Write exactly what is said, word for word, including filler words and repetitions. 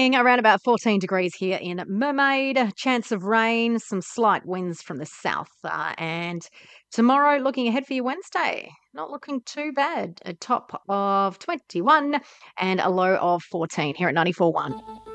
morning, around about fourteen degrees here in Mermaid. A chance of rain, some slight winds from the south. Uh, and tomorrow, looking ahead for your Wednesday, not looking too bad. A top of twenty-one and a low of fourteen here at ninety-four point one.